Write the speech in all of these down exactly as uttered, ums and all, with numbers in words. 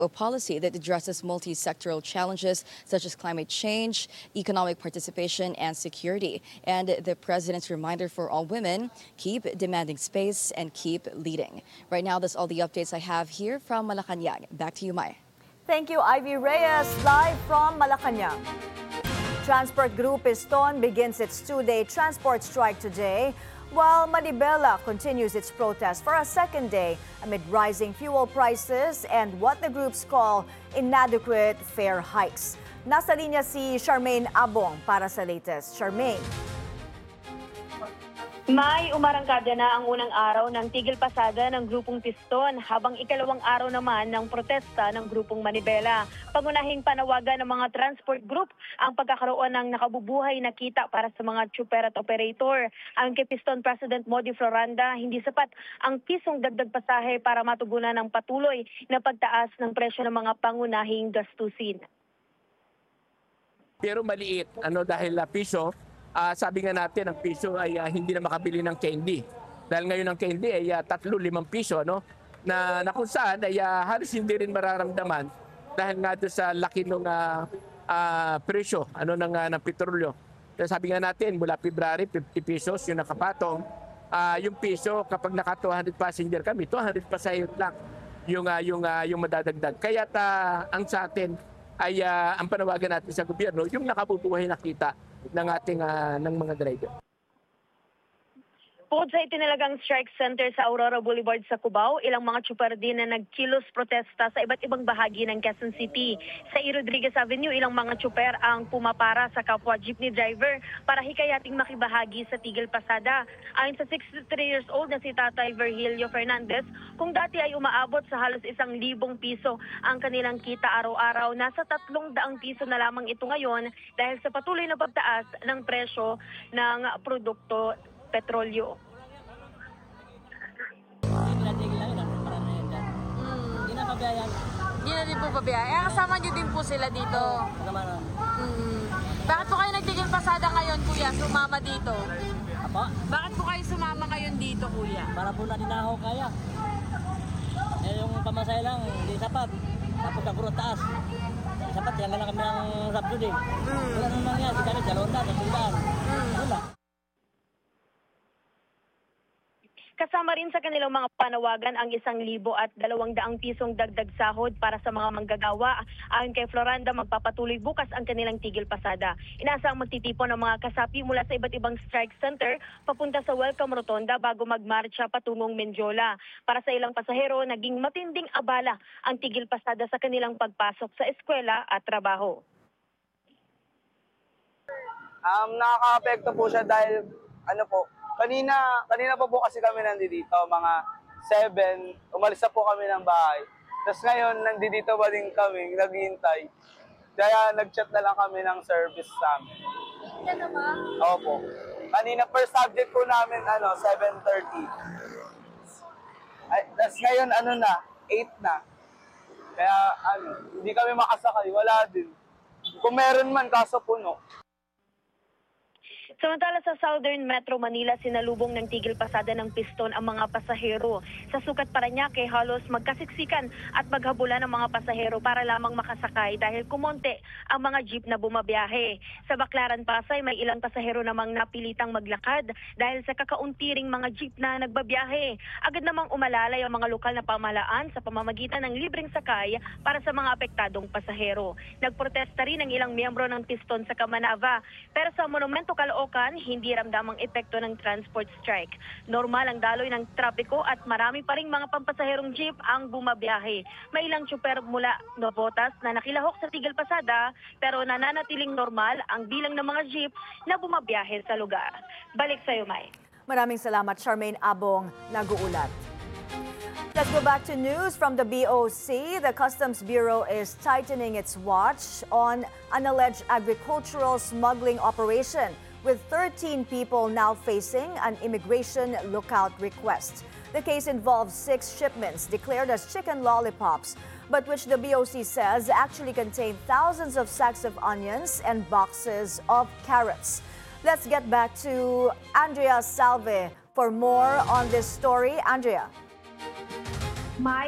a policy that addresses multi-sectoral challenges such as climate change, economic participation, and security. And the president's reminder for all women, keep demanding space and keep leading. Right now, that's all the updates I have here from Malacanang. Back to you, Mai. Thank you, Ivy Reyes, live from Malacanang. Transport Group Piston begins its two-day transport strike today, while Manibela continues its protest for a second day amid rising fuel prices and what the groups call inadequate fare hikes. Nasa linya si Charmaine Abong para sa latest. Charmaine. May umarangkada na ang unang araw ng tigil pasada ng Grupong Piston habang ikalawang araw naman ng protesta ng Grupong Manibela. Pangunahing panawagan ng mga transport group ang pagkakaroon ng nakabubuhay na kita para sa mga tsuper at operator. Ang kay Piston President Modi Floranda, hindi sapat ang pisong dagdag pasahe para matugunan ng patuloy na pagtaas ng presyo ng mga pangunahing gastusin. Pero maliit, ano dahil la piso, Uh, sabi nga natin, ang piso ay uh, hindi na makabili ng candy. Dahil ngayon ang candy ay uh, tatlo, limang piso, no? Na, na kung saan ay uh, halos hindi rin mararamdaman dahil nga doon sa laki ng uh, uh, presyo ano, ng, uh, ng petrolyo. Kaya sabi nga natin, mula February, fifty pesos yung nakapatong. Uh, yung piso, kapag naka two hundred passenger kami, two hundred pasahero lang yung, uh, yung, uh, yung madadagdag. Kaya uh, ang sa atin ay uh, ang panawagan natin sa gobyerno, yung nakabubuhay na kita ng ating uh, ng mga driver. Bukod sa itinalagang strike center sa Aurora Boulevard sa Cubao, ilang mga tsuper din na nagkilos protesta sa iba't ibang bahagi ng Quezon City. Sa E. Rodriguez Avenue, ilang mga tsuper ang pumapara sa kapwa jeepney driver para hikayating makibahagi sa tigil pasada. Ayon sa sixty-three years old na si Tatay Virgilio Fernandez, kung dati ay umaabot sa halos isang libong piso ang kanilang kita araw-araw, nasa tatlong daang piso na lamang ito ngayon dahil sa patuloy na pagtaas ng presyo ng produkto petrolyo. Hindi na pabayaan. Hindi na din po pabayaan. Eh, kasama nyo din po sila dito. Kasama na. Mm. Bakit po kayo nagtigil pasada ngayon, kuya? Sumama dito. Apa? Bakit po kayo sumama ngayon dito, kuya? Para po natin na ako kaya. Eh, yung pamasay lang, hindi sapat. Tapos ang kurot taas. Hindi sapat, yan lang kami ng subsidy. Mm. Wala naman yan. Di kami, dalawang daan, dalawang Mm. Wala. Kasama rin sa kanilang mga panawagan ang isang libo at dalawang daang pisong dagdag sahod para sa mga manggagawa. Ayon kay Floranda, magpapatuloy bukas ang kanilang tigil pasada. Inaasang magtitipon ng mga kasapi mula sa iba't ibang strike center papunta sa Welcome Rotonda bago magmarcha patungong Mendiola. Para sa ilang pasahero, naging matinding abala ang tigil pasada sa kanilang pagpasok sa eskwela at trabaho. Um, nakaka-apekto po siya dahil ano po, Kanina, kanina pa po kasi kami nandito, mga seven, umalis na po kami ng bahay. Tapos ngayon, nandito pa din kami, naghihintay. Kaya nag-chat na lang kami ng service namin. Ano ba? Opo. Kanina, first subject po namin, ano, seven thirty. Tapos ngayon, ano na, eight na. Kaya, ano, hindi kami makasakay, wala din. Kung meron man, kaso puno. Samantala sa Southern Metro Manila, sinalubong ng tigil pasada ng Piston ang mga pasahero. Sa Sukat Parañaque, halos magkasiksikan at maghabulan ng mga pasahero para lamang makasakay dahil kumonte ang mga jeep na bumabiyahe. Sa Baclaran, Pasay, may ilang pasahero namang napilitang maglakad dahil sa kakauntiring mga jeep na nagbabiyahe. Agad namang umalalay ang mga lokal na pamahalaan sa pamamagitan ng libreng sakay para sa mga apektadong pasahero. Nagprotesta rin ang ilang miyembro ng Piston sa Kamanava. Pero sa Monumento, Caloocan, hindi ramdam ang epekto ng transport strike. Normal ang daloy ng trapiko at marami pa ring mga pampasaherong jeep ang bumabiyahe. May ilang tsuper mula Navotas na nakilahok sa tigil pasada pero nananatiling normal ang bilang ng mga jeep na bumabiyahe sa lugar. Balik sa iyo, Mai. Maraming salamat, Charmaine Abong, nag-uulat. Let's go back to news from the B O C. The Customs Bureau is tightening its watch on an alleged agricultural smuggling operation, with thirteen people now facing an immigration lookout request. The case involves six shipments declared as chicken lollipops, but which the B O C says actually contain thousands of sacks of onions and boxes of carrots. Let's get back to Andrea Salve for more on this story. Andrea. May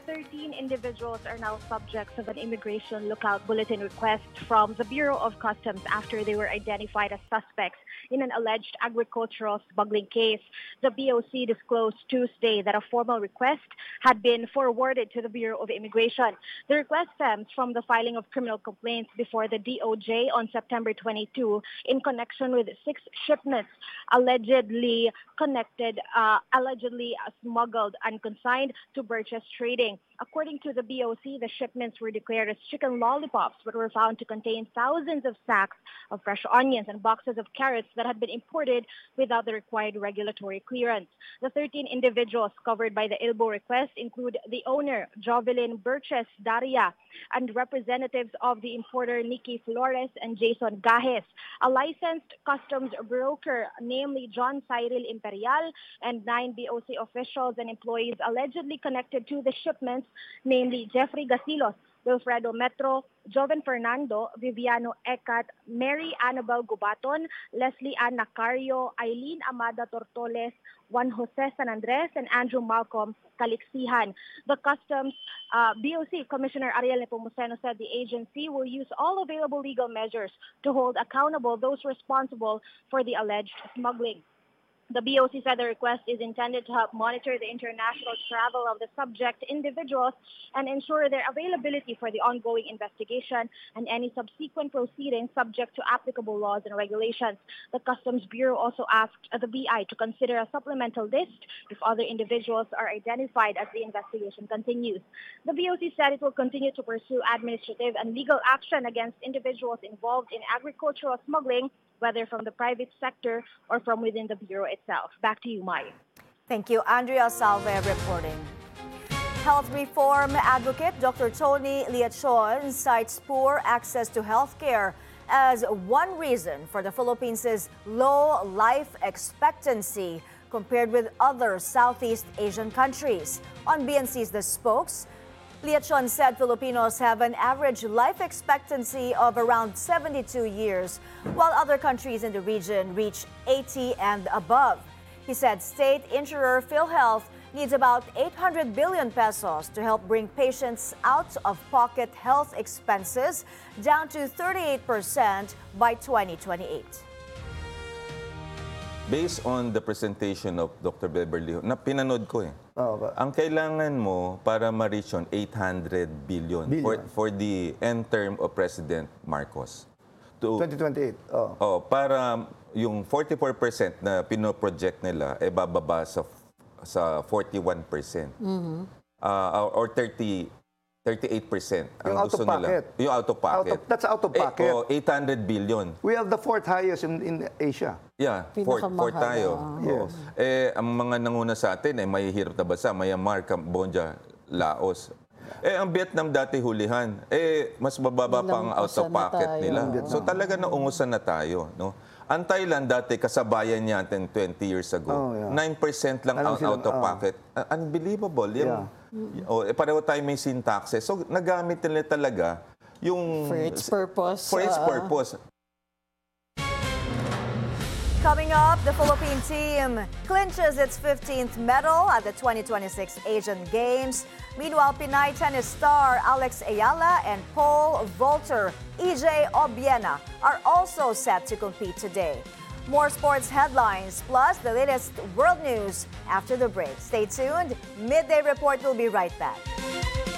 thirteen individuals are now subjects of an immigration lookout bulletin request from the Bureau of Customs after they were identified as suspects in an alleged agricultural smuggling case. The B O C disclosed Tuesday that a formal request had been forwarded to the Bureau of Immigration. The request stems from the filing of criminal complaints before the D O J on September twenty-second in connection with six shipments allegedly connected, uh, allegedly smuggled and consigned to Burgess Trading. According to the B O C, the shipments were declared as chicken lollipops, but were found to contain thousands of sacks of fresh onions and boxes of carrots that had been imported without the required regulatory clearance. The thirteen individuals covered by the I L B O request include the owner, Jovelyn Burgess Daria, and representatives of the importer, Nikki Flores and Jason Gajes, a licensed customs broker, namely John Cyril Imperial, and nine B O C officials and employees allegedly connected to the shipments, namely Jeffrey Gasilos, Wilfredo Metro, Joven Fernando, Viviano Ecat, Mary Annabel Gubaton, Leslie Ann Nacario, Eileen Amada Tortoles, Juan Jose San Andres, and Andrew Malcolm Calixihan. The Customs uh, B O C Commissioner Ariel Nepomuceno said the agency will use all available legal measures to hold accountable those responsible for the alleged smuggling. The B O C said the request is intended to help monitor the international travel of the subject individuals and ensure their availability for the ongoing investigation and any subsequent proceedings subject to applicable laws and regulations. The Customs Bureau also asked the B I to consider a supplemental list if other individuals are identified as the investigation continues. The B O C said it will continue to pursue administrative and legal action against individuals involved in agricultural smuggling, whether from the private sector or from within the Bureau itself. Back to you, Mai. Thank you. Andrea Salve reporting. Health reform advocate Doctor Tony Liachon cites poor access to health care as one reason for the Philippines' low life expectancy compared with other Southeast Asian countries. On B N C's The Spokes, Liachon said Filipinos have an average life expectancy of around seventy-two years, while other countries in the region reach eighty and above. He said state insurer PhilHealth needs about eight hundred billion pesos to help bring patients out of pocket health expenses down to thirty-eight percent by twenty twenty-eight. Based on the presentation of Doctor Beverly, na pinanood ko eh. Oh, ba- Ang kailangan mo para ma-reach yun, eight hundred billion, Billion. For, for the end term of President Marcos. To, twenty twenty-eight. Oh. oh, para yung forty-four percent na pinoproject nila ay bababa sa sa forty-one percent. Mm-hmm. Uh, or thirty, thirty-eight percent ang Yung out gusto of nila. pocket. Yung out of pocket. Out of- that's out of Eh, pocket. oh, eight hundred billion. We have the fourth highest in, in Asia. Yeah, fourth, fourth tayo. Yes. Oo. Eh, ang mga nanguna sa atin, eh, may hirap na bansa, Myanmar, Cambodia, Laos. Eh, ang Vietnam dati hulihan, eh, mas bababa pa ang out of pocket nila. So talaga naungusan na tayo. No? Ang Thailand dati, kasabayan natin twenty years ago, Oh, yeah. nine percent lang Alam ang silang, out of ah. pocket. Uh, unbelievable. Yung, oh, eh, pareho tayo may sin taxes. So nagamit nila talaga yung... For its purpose. For its ah. purpose. Coming up, the Philippine team clinches its fifteenth medal at the twenty twenty-six Asian Games. Meanwhile, Pinay tennis star Alex Ayala and Paul Volter, E J Obiena are also set to compete today. More sports headlines, plus the latest world news after the break. Stay tuned. Midday Report will be right back.